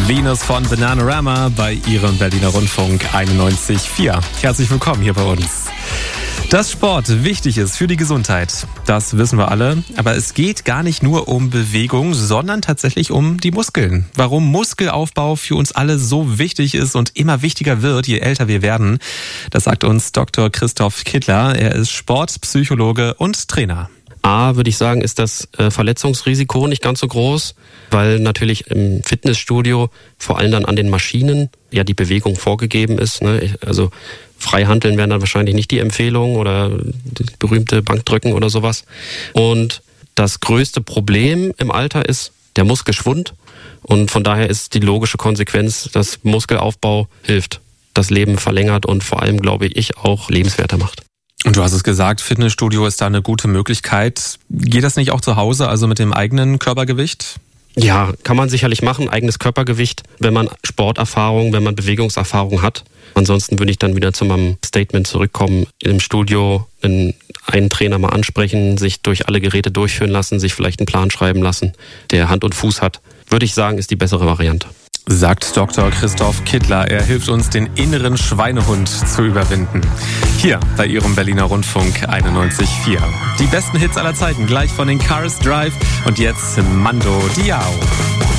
Venus von Bananarama bei Ihrem Berliner Rundfunk 91.4. Herzlich willkommen hier bei uns. Dass Sport wichtig ist für die Gesundheit, das wissen wir alle. Aber es geht gar nicht nur um Bewegung, sondern tatsächlich um die Muskeln. Warum Muskelaufbau für uns alle so wichtig ist und immer wichtiger wird, je älter wir werden, das sagt uns Dr. Christoph Kittler. Er ist Sportpsychologe und Trainer. Würde ich sagen, ist das Verletzungsrisiko nicht ganz so groß, weil natürlich im Fitnessstudio vor allem dann an den Maschinen ja die Bewegung vorgegeben ist. Ne? Also Freihanteln wären dann wahrscheinlich nicht die Empfehlung oder das berühmte Bankdrücken oder sowas. Und das größte Problem im Alter ist der Muskelschwund. Und von daher ist die logische Konsequenz, dass Muskelaufbau hilft, das Leben verlängert und vor allem, glaube ich, auch lebenswerter macht. Und du hast es gesagt, Fitnessstudio ist da eine gute Möglichkeit. Geht das nicht auch zu Hause, also mit dem eigenen Körpergewicht? Ja, kann man sicherlich machen, eigenes Körpergewicht, wenn man Sporterfahrung, wenn man Bewegungserfahrung hat. Ansonsten würde ich dann wieder zu meinem Statement zurückkommen, im Studio einen Trainer mal ansprechen, sich durch alle Geräte durchführen lassen, sich vielleicht einen Plan schreiben lassen, der Hand und Fuß hat. Würde ich sagen, ist die bessere Variante. Sagt Dr. Christoph Kittler. Er hilft uns, den inneren Schweinehund zu überwinden. Hier bei Ihrem Berliner Rundfunk 91.4. Die besten Hits aller Zeiten, gleich von den Cars Drive und jetzt Mando Diao.